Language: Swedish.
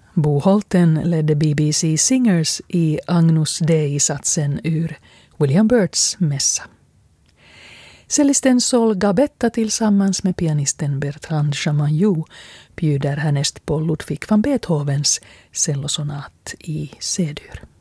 Bo Holten ledde BBC Singers i Agnus Dei-satsen ur William Byrds mässa. Cellisten Sol Gabetta tillsammans med pianisten Bertrand Chamayou bjuder härnäst på Ludwig van Beethovens cellosonat i C-dur.